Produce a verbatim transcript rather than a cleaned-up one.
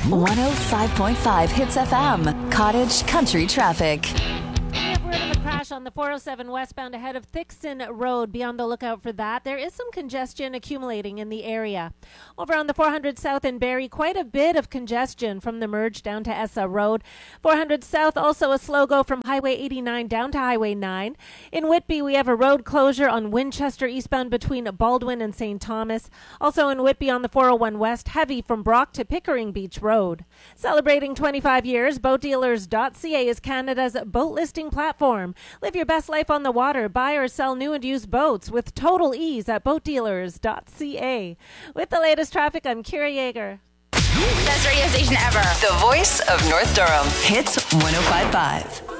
one oh five point five Hits F M, Cottage Country Traffic. We have word of a crash on the four oh seven westbound ahead of Thixton Road. Be on the lookout for that. There is some congestion accumulating in the area. Over on the four hundred South in Barrie, quite a bit of congestion from the merge down to Essa Road. four hundred South, also a slow go from Highway eighty-nine down to Highway nine. In Whitby, we have a road closure on Winchester eastbound between Baldwin and Saint Thomas. Also in Whitby on the four oh one West, heavy from Brock to Pickering Beach Road. Celebrating twenty-five years, boat dealers dot c a is Canada's boat listing platform. Live your best life on the water. Buy or sell new and used boats with total ease at boat dealers dot c a. With the latest traffic, I'm Kira Yeager. Best radio station ever. The voice of North Durham. Hits one oh five point five.